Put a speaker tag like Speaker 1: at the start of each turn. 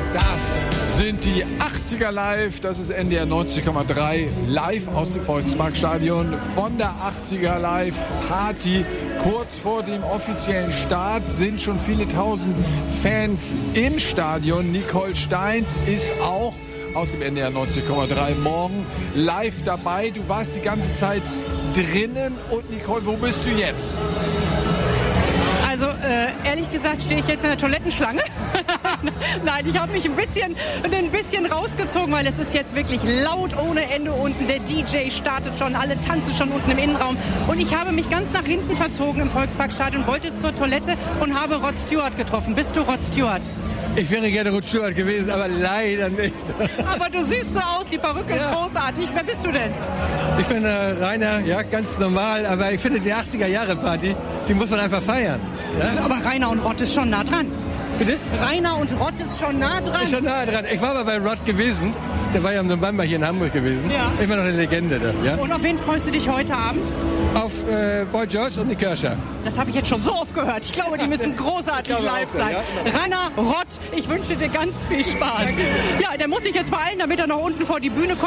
Speaker 1: Das sind die 80er live, das ist NDR 90,3 live aus dem Volksparkstadion von der 80er live Party. Kurz vor dem offiziellen Start sind schon viele tausend Fans im Stadion. Nicole Steins ist auch aus dem NDR 90,3 morgen live dabei. Du warst die ganze Zeit drinnen und Nicole, wo bist du jetzt?
Speaker 2: Also ehrlich gesagt stehe ich jetzt in der Toilettenschlange. Nein, ich habe mich ein bisschen rausgezogen, weil es ist jetzt wirklich laut ohne Ende unten. Der DJ startet schon, alle tanzen schon unten im Innenraum. Und ich habe mich ganz nach hinten verzogen im Volksparkstadion, wollte zur Toilette und habe Rod Stewart getroffen. Bist du Rod Stewart?
Speaker 3: Ich wäre gerne Rod Stewart gewesen, aber leider nicht.
Speaker 2: Aber du siehst so aus, die Perücke ist großartig. Wer bist du denn?
Speaker 3: Ich bin Rainer, ja, ganz normal, aber ich finde die 80er-Jahre-Party, die muss man einfach feiern. Ja?
Speaker 2: Aber Rainer und Rod ist schon nah dran.
Speaker 3: Bitte?
Speaker 2: Rainer und Rod ist schon nah dran.
Speaker 3: Ist schon nah dran. Ich war mal bei Rod gewesen. Der war ja im November hier in Hamburg gewesen.
Speaker 2: Ja.
Speaker 3: Immer noch eine Legende da. Ja?
Speaker 2: Und auf wen freust du dich heute Abend?
Speaker 3: Auf Boy George und Nick Kershaw.
Speaker 2: Das habe ich jetzt schon so oft gehört. Ich glaube, die müssen großartig live sein. Ja. Rainer, Rod, ich wünsche dir ganz viel Spaß. Danke. Ja, der muss sich jetzt beeilen, damit er noch unten vor die Bühne kommt.